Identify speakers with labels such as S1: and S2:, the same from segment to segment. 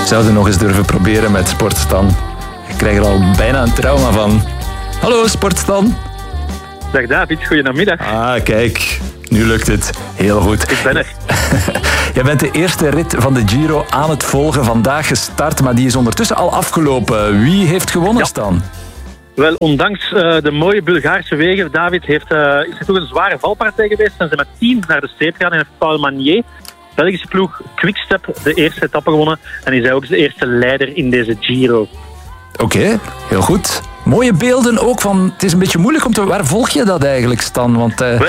S1: zouden nog eens durven proberen met Sportstan. Ik krijg er al bijna een trauma van. Hallo, Sportstan.
S2: Dag David, goedemiddag.
S1: Ah, kijk. Nu lukt het. Heel goed.
S2: Ik ben er.
S1: Jij bent de eerste rit van de Giro aan het volgen. Vandaag gestart, maar die is ondertussen al afgelopen. Wie heeft gewonnen, Stan?
S2: Wel, ondanks de mooie Bulgaarse wegen, David is er toch een zware valpartij geweest. En ze met 10 naar de streep gegaan en heeft Paul Manier, Belgische ploeg Quickstep, de eerste etappe gewonnen. En is hij ook de eerste leider in deze Giro.
S1: Oké, heel goed. Mooie beelden ook van... Het is een beetje moeilijk om te... Waar volg je dat eigenlijk, Stan? Want,
S2: Wel,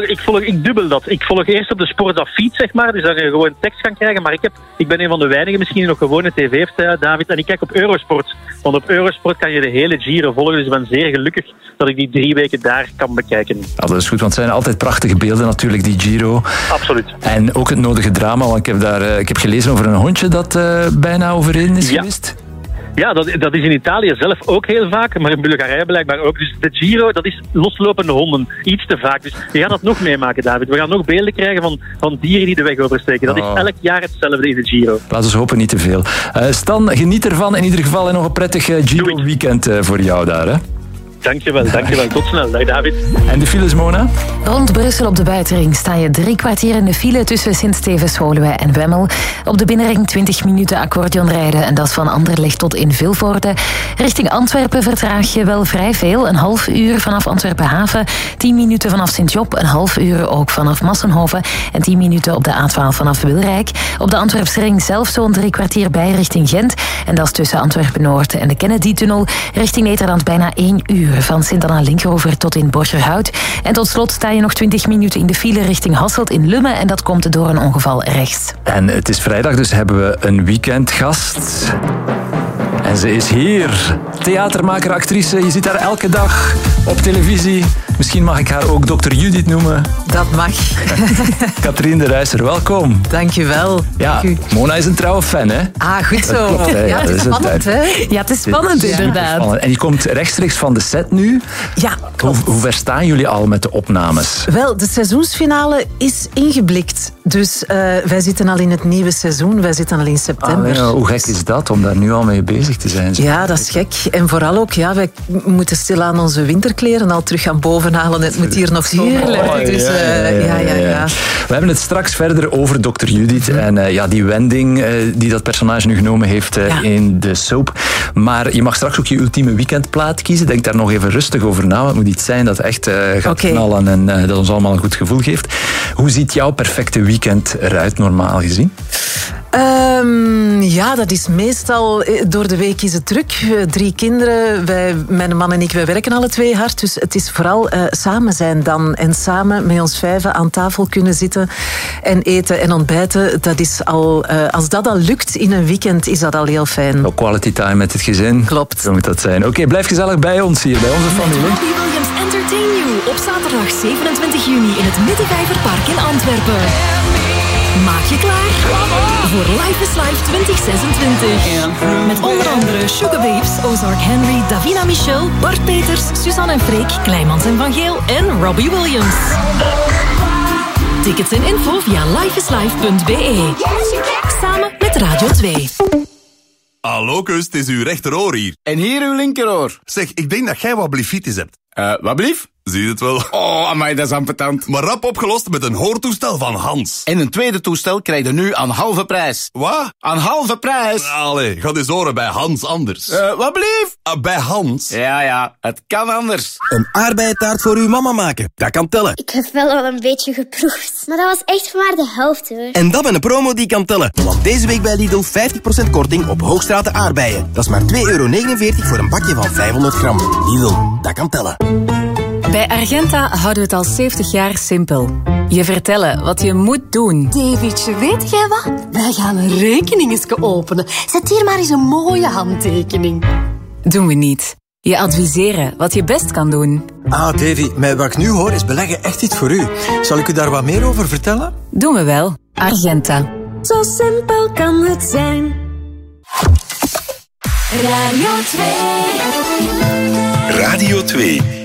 S2: ik dubbel dat. Ik volg eerst op de Sportaffiets, zeg maar. Dus dan je gewoon tekst kan krijgen. Maar ik ben een van de weinigen misschien die nog gewone tv heeft, David. En ik kijk op Eurosport. Want op Eurosport kan je de hele Giro volgen. Dus ik ben zeer gelukkig dat ik die 3 weken daar kan bekijken.
S1: Ja, dat is goed, want het zijn altijd prachtige beelden natuurlijk, die Giro.
S2: Absoluut.
S1: En ook het nodige drama, want ik heb gelezen over een hondje dat bijna overreden is geweest.
S2: Ja, dat is in Italië zelf ook heel vaak, maar in Bulgarije blijkbaar ook. Dus de Giro, dat is loslopende honden. Iets te vaak. Dus we gaan dat nog meemaken, David. We gaan nog beelden krijgen van dieren die de weg oversteken. Dat is elk jaar hetzelfde in de Giro.
S1: Laten we hopen niet te veel. Stan, geniet ervan in ieder geval en nog een prettig Giro-weekend voor jou daar, hè?
S2: Dankjewel. Tot snel. Dag David.
S1: En de files, Mona?
S3: Rond Brussel op de buitenring sta je 3 kwartier in de file tussen Sint-Stevens-Woluwe en Wemmel. Op de binnenring 20 minuten accordeon rijden en dat is van Anderlecht tot in Vilvoorde. Richting Antwerpen vertraag je wel vrij veel. Een half uur vanaf Antwerpen-Haven, 10 minuten vanaf Sint-Job, een half uur ook vanaf Massenhoven en 10 minuten op de A12 vanaf Wilrijk. Op de Antwerpsring zelf zo'n 3 kwartier bij richting Gent en dat is tussen Antwerpen-Noord en de Kennedy-tunnel. Richting Nederland bijna 1 uur. Van Sint-Anna-Linkeroever tot in Borgerhout. En tot slot sta je nog 20 minuten in de file richting Hasselt in Lummen. En dat komt door een ongeval rechts.
S1: En het is vrijdag, dus hebben we een weekendgast. En ze is hier. Theatermaker, actrice. Je ziet haar elke dag op televisie. Misschien mag ik haar ook Dr. Judith noemen.
S4: Dat mag.
S1: Katrien de Ruijser, welkom.
S4: Dankjewel.
S1: Ja, Mona is een trouwe fan, hè?
S4: Ah, goed zo.
S1: Klopt, hè?
S4: Ja, het is spannend, hè?
S3: Ja, het is spannend, inderdaad.
S1: Spannend. En je komt rechtstreeks van de set nu.
S4: Ja, klopt.
S1: Hoe ver staan jullie al met de opnames?
S4: Wel, de seizoensfinale is ingeblikt. Dus wij zitten al in het nieuwe seizoen. Wij zitten al in september.
S1: Ja, hoe gek is dat om daar nu al mee bezig te zijn?
S4: Ja, dat is gek. En vooral ook, wij moeten stilaan onze winterkleren al terug gaan bovenhalen. Het moet hier nog schoon worden. Dus, ja.
S1: We hebben het straks verder over Dr. Judith en die wending die dat personage nu genomen heeft in de soap. Maar je mag straks ook je ultieme weekendplaat kiezen. Denk daar nog even rustig over na. Het moet iets zijn dat echt gaat knallen en dat ons allemaal een goed gevoel geeft. Hoe ziet jouw perfecte weekend eruit, normaal gezien?
S4: Ja, dat is meestal... Door de week is het druk. 3 kinderen. Mijn man en ik, wij werken alle 2 hard. Dus het is vooral samen zijn dan. En samen met ons 5 aan tafel kunnen zitten en eten en ontbijten. Dat is al... als dat al lukt in een weekend, is dat al heel fijn.
S1: Ook quality time met het gezin.
S4: Klopt.
S1: Zo moet dat zijn. Oké, blijf gezellig bij ons hier, bij onze familie.
S5: Robbie Williams Entertain You op zaterdag 27 juni in het Middenvijverpark in Antwerpen. Maak je klaar voor Life is Life 2026. Met onder andere Sugar Babes, Ozark Henry, Davina Michel, Bart Peters, Suzanne en Freek, Kleimans en Van Geel en Robbie Williams. Tickets en info via lifeislife.be. Samen met Radio 2.
S6: Hallo kus, het is uw rechteroor hier.
S7: En hier uw linkeroor.
S6: Zeg, ik denk dat jij wat blifitis hebt.
S7: Wat blief?
S6: Zie je het wel?
S7: Oh, amai, dat is ambetant.
S6: Maar rap opgelost met een hoortoestel van Hans.
S7: En een tweede toestel krijg je nu aan halve prijs.
S6: Wat?
S7: Aan halve prijs?
S6: Allee, ga eens horen bij Hans anders.
S7: Wat blief?
S6: Bij Hans?
S7: Ja, het kan anders.
S8: Een aardbeientaart voor uw mama maken. Dat kan tellen.
S9: Ik heb wel een beetje geproefd, maar dat was echt maar de helft, hoor.
S8: En dat met een promo die kan tellen. Want deze week bij Lidl 50% korting op hoogstraten aardbeien. Dat is maar €2,49 voor een bakje van 500 gram. Lidl, dat kan tellen.
S10: Bij Argenta houden we het al 70 jaar simpel. Je vertellen wat je moet doen.
S5: Davidje, weet jij wat? Wij gaan een rekening openen. Zet hier maar eens een mooie handtekening.
S10: Doen we niet. Je adviseren wat je best kan doen.
S8: Ah, Davy, met wat ik nu hoor is beleggen echt iets voor u. Zal ik u daar wat meer over vertellen?
S10: Doen we wel. Argenta.
S5: Zo simpel kan het zijn. Radio 2.
S11: Radio 2.